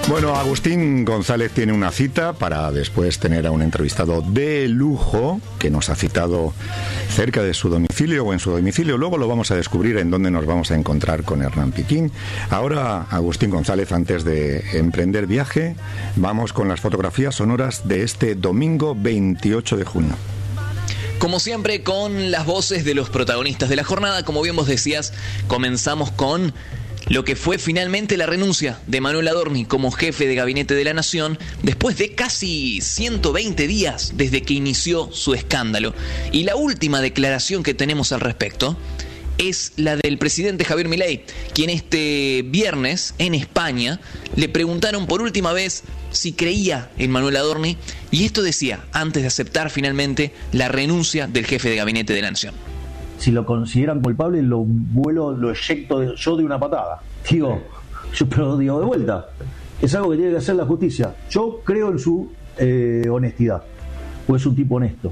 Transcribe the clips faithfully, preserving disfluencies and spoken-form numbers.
Bueno, Agustín González tiene una cita para después tener a un entrevistado de lujo que nos ha citado cerca de su domicilio o en su domicilio. Luego lo vamos a descubrir en dónde nos vamos a encontrar con Hernán Piquín. Ahora, Agustín González, antes de emprender viaje, vamos con las fotografías sonoras de este domingo veintiocho de junio. Como siempre, con las voces de los protagonistas de la jornada. Como bien vos decías, comenzamos con lo que fue finalmente la renuncia de Manuel Adorni como jefe de gabinete de la Nación después de casi ciento veinte días desde que inició su escándalo. Y la última declaración que tenemos al respecto es la del presidente Javier Milei, quien este viernes en España le preguntaron por última vez si creía en Manuel Adorni, y esto decía antes de aceptar finalmente la renuncia del jefe de gabinete de la Nación. Si lo consideran culpable, lo vuelo, lo eyecto de, yo de una patada. Digo, yo pero digo de vuelta. Es algo que tiene que hacer la justicia. Yo creo en su eh, honestidad, pues es un tipo honesto.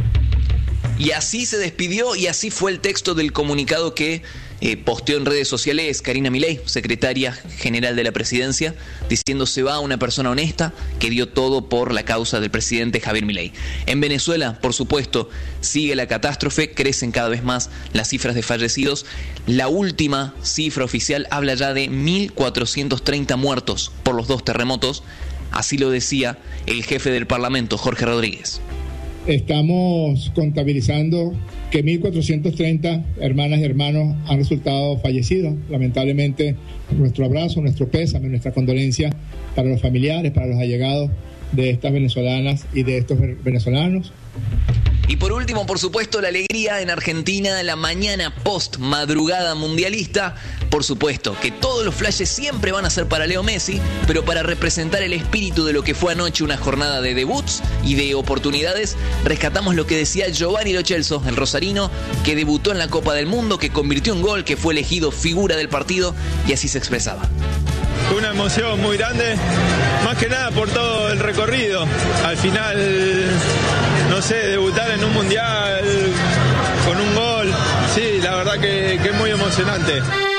Y así se despidió y así fue el texto del comunicado que eh, posteó en redes sociales Karina Milei, secretaria general de la presidencia, diciendo se va una persona honesta que dio todo por la causa del presidente Javier Milei. En Venezuela, por supuesto, sigue la catástrofe, crecen cada vez más las cifras de fallecidos. La última cifra oficial habla ya de mil cuatrocientos treinta muertos por los dos terremotos, así lo decía el jefe del Parlamento, Jorge Rodríguez. Estamos contabilizando que mil cuatrocientos treinta hermanas y hermanos han resultado fallecidos. Lamentablemente, nuestro abrazo, nuestro pésame, nuestra condolencia para los familiares, para los allegados de estas venezolanas y de estos venezolanos. Y por último, por supuesto, la alegría en Argentina, la mañana post madrugada mundialista. Por supuesto que todos los flashes siempre van a ser para Leo Messi, pero para representar el espíritu de lo que fue anoche una jornada de debuts y de oportunidades, rescatamos lo que decía Giovanni Lo Celso, el rosarino, que debutó en la Copa del Mundo, que convirtió un gol, que fue elegido figura del partido, y así se expresaba. Una emoción muy grande, más que nada por todo el recorrido. Al final, no sé, debutar en un mundial con un gol, sí, la verdad que, que es muy emocionante.